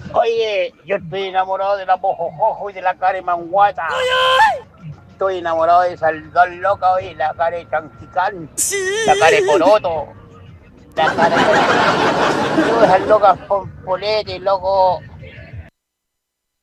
Oye, yo estoy enamorado de la Mojojojo y de la Care Manguata. Estoy enamorado de esas dos locas, oye, la Care Chanquicán, Sí. la Care Poroto, la Care... Todas esas locas pompoletes, loco.